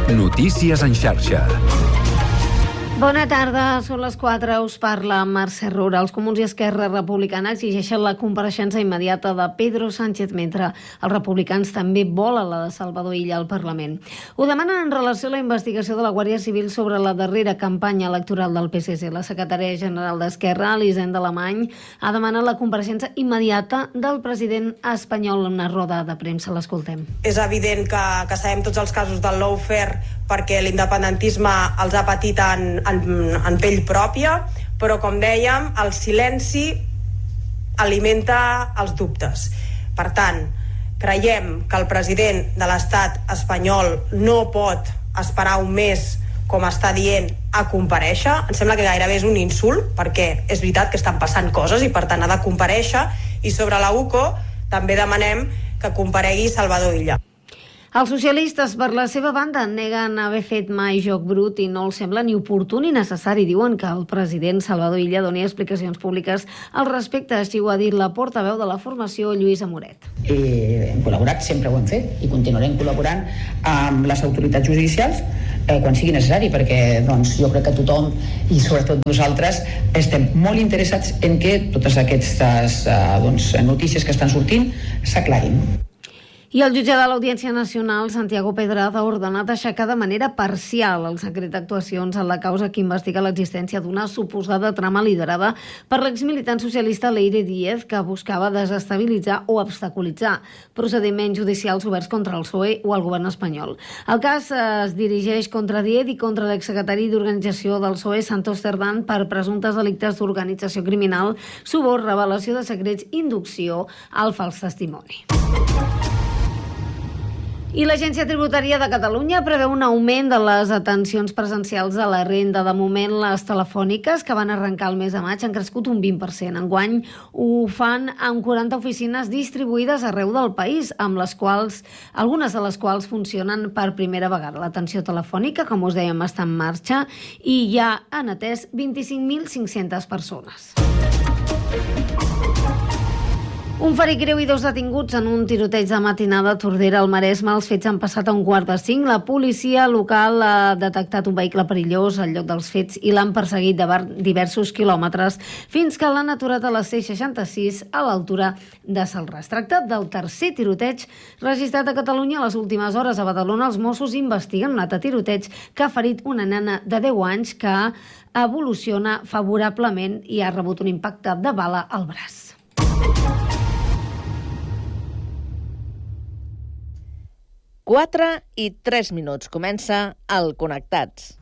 Notícies en xarxa. Bona tarda, són les 4, us parla Mercè Roura. Els Comuns i Esquerra Republicana exigeixen la compareixença immediata de Pedro Sánchez, mentre els republicans també volen la de Salvador Illa al Parlament. Ho demanen en relació a la investigació de la Guàrdia Civil sobre la darrera campanya electoral del PSC. La secretària general d'Esquerra, Elisenda Alemany, ha demanat la compareixença immediata del president espanyol en una roda de premsa. L'escoltem. És evident que sabem tots els casos del lawfare perquè l'independentisme els ha patit en pell pròpia, però, com dèiem, el silenci alimenta els dubtes. Per tant, creiem que el president de l'estat espanyol no pot esperar un mes, com està dient, a comparèixer. Em sembla que gairebé és un insult, perquè és veritat que estan passant coses i, per tant, ha de comparèixer. I sobre la UCO també demanem que comparegui Salvador Illa. Els socialistes, per la seva banda, neguen haver fet mai joc brut i no els sembla ni oportú ni necessari. Diuen que el president Salvador Illa doni explicacions públiques al respecte. Així ho ha dit la portaveu de la formació, Lluís Amoret. Hem col·laborat, sempre ho hem fet, i continuarem col·laborant amb les autoritats judicials quan sigui necessari, perquè jo crec que tothom, i sobretot nosaltres, estem molt interessats en que totes aquestes notícies que estan sortint s'aclarin. I el jutge de l'Audiència Nacional, Santiago Pedraza, ha ordenat aixecar de manera parcial el secret d'actuacions en la causa que investiga l'existència d'una suposada trama liderada per l'exmilitant socialista Leire Díez, que buscava desestabilitzar o obstaculitzar procediments judicials oberts contra el PSOE o el govern espanyol. El cas es dirigeix contra Díez i contra l'exsecretari d'Organització del PSOE, Santos Cerdán, per presumptes delictes d'organització criminal, suborn, revelació de secrets, inducció al fals testimoni. I l'Agència Tributària de Catalunya preveu un augment de les atencions presencials a la renda. De moment, les telefòniques, que van arrencar el mes de maig, han crescut un 20%. Enguany ho fan amb 40 oficines distribuïdes arreu del país, algunes de les quals funcionen per primera vegada. L'atenció telefònica, com us dèiem, està en marxa i ja han atès 25.500 persones. Un ferit greu i 2 detinguts en un tiroteig de matinada a Tordera, al Maresme. Els fets han passat a 4:45. La policia local ha detectat un vehicle perillós al lloc dels fets i l'han perseguit diversos quilòmetres fins que l'han aturat a la C66 a l'altura de Salràs. Tracta del tercer tiroteig registrat a Catalunya. A les últimes hores a Badalona els Mossos investiguen un altre tiroteig que ha ferit una nena de 10 anys que evoluciona favorablement i ha rebut un impacte de bala al braç. 4:03. Comença el Connectats.